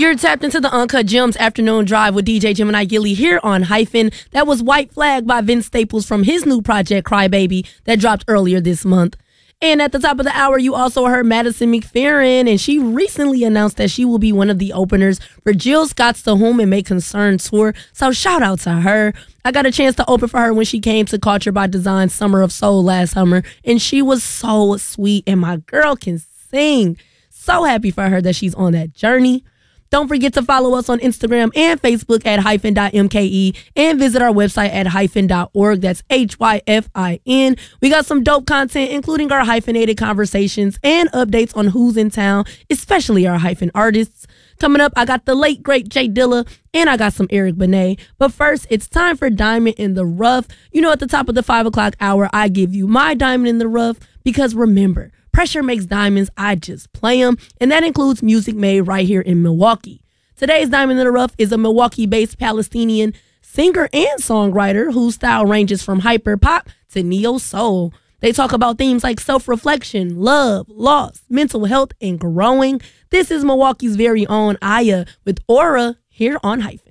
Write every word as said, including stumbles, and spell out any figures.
You're tapped into the Uncut Gems Afternoon Drive with D J Gemini Gilly here on Hyphen. That was White Flag by Vince Staples from his new project, Crybaby, that dropped earlier this month. And at the top of the hour, you also heard Madison McFerrin, and she recently announced that she will be one of the openers for Jill Scott's To Whom It May Concern tour. So shout out to her. I got a chance to open for her when she came to Culture by Design Summer of Soul last summer, and she was so sweet, and my girl can sing. So happy for her that she's on that journey. Don't forget to follow us on Instagram and Facebook at hyphen.mke and visit our website at hyphen dot org. That's H Y F I N. We got some dope content, including our hyphenated conversations and updates on who's in town, especially our hyphen artists. Coming up, I got the late, great Jay Dilla, and I got some Eric Benet. But first, it's time for Diamond in the Rough. You know, at the top of the five o'clock hour, I give you my Diamond in the Rough because remember, pressure makes diamonds, I just play them, and that includes music made right here in Milwaukee. Today's Diamond in the Rough is a Milwaukee-based Palestinian singer and songwriter whose style ranges from hyper pop to neo-soul. They talk about themes like self-reflection, love, loss, mental health, and growing. This is Milwaukee's very own Aya with Aura here on Hyphen.